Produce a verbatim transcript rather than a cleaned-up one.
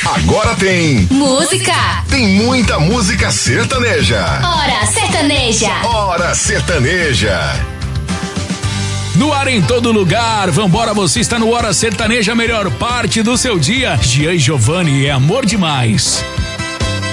Agora tem música. Tem muita música sertaneja. Hora sertaneja. Hora sertaneja. No ar em todo lugar, vambora, você está no Hora Sertaneja, a melhor parte do seu dia. Gian e Giovanni, é amor demais.